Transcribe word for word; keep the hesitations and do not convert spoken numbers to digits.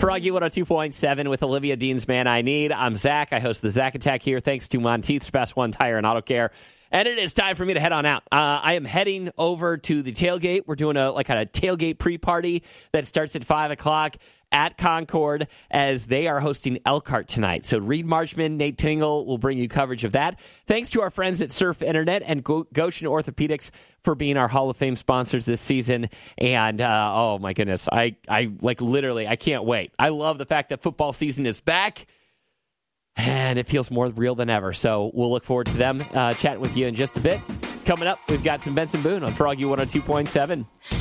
Froggy one oh two point seven with Olivia Dean's Man I Need. I'm Zach. I host the Zach Attack here. Thanks to Monteith's Best One Tire and Auto Care. And it is time for me to head on out. Uh, I am heading over to the tailgate. We're doing a like a tailgate pre-party that starts at five o'clock at Concord as they are hosting Elkhart tonight. So Reed Marchman, Nate Tingle will bring you coverage of that. Thanks to our friends at Surf Internet and Go- Goshen Orthopedics for being our Hall of Fame sponsors this season. And, uh, oh, my goodness, I, I like literally, I can't wait. I love the fact that football season is back. And it feels more real than ever. So we'll look forward to them uh, chatting with you in just a bit. Coming up, we've got some Benson Boone on Froggy one oh two point seven.